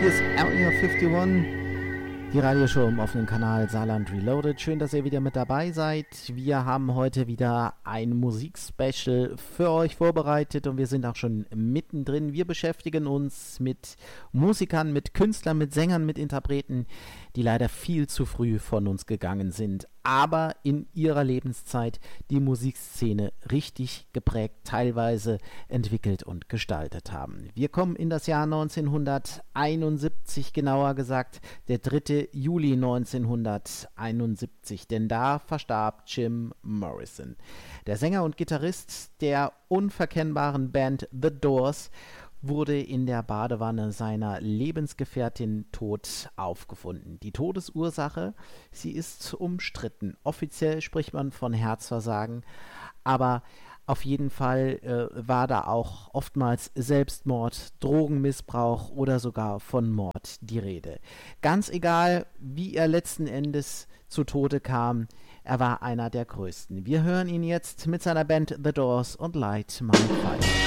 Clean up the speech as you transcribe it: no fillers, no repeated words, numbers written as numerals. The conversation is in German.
Hier ist Area 51, die Radioshow im offenen Kanal Saarland Reloaded. Schön, dass ihr wieder mit dabei seid. Wir haben heute wieder ein Musikspecial für euch vorbereitet und wir sind auch schon mittendrin. Wir beschäftigen uns mit Musikern, mit Künstlern, mit Sängern, mit Interpreten, die leider viel zu früh von uns gegangen sind, aber in ihrer Lebenszeit die Musikszene richtig geprägt, teilweise entwickelt und gestaltet haben. Wir kommen in das Jahr 1971, genauer gesagt der 3. Juli 1971, denn da verstarb Jim Morrison, der Sänger und Gitarrist der unverkennbaren Band The Doors, wurde in der Badewanne seiner Lebensgefährtin tot aufgefunden. Die Todesursache, sie ist umstritten. Offiziell spricht man von Herzversagen, aber auf jeden Fall war da auch oftmals Selbstmord, Drogenmissbrauch oder sogar von Mord die Rede. Ganz egal, wie er letzten Endes zu Tode kam, er war einer der größten. Wir hören ihn jetzt mit seiner Band The Doors und Light My Fire.